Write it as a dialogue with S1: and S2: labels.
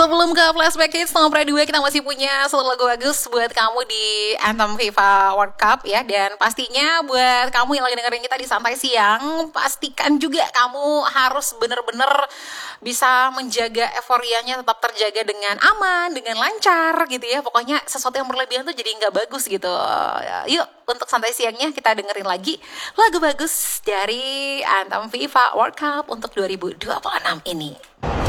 S1: Sebelum ke flashback hits nomor 2, kita masih punya satu lagu bagus buat kamu di Anthem FIFA World Cup ya. Dan pastinya buat kamu yang lagi dengerin kita di santai siang, pastikan juga kamu harus bener-bener bisa menjaga euforianya tetap terjaga dengan aman, dengan lancar gitu ya. Pokoknya sesuatu yang berlebihan tuh jadi nggak bagus gitu. Yuk, untuk santai siangnya kita dengerin lagi lagu bagus dari Anthem FIFA World Cup untuk 2026 ini.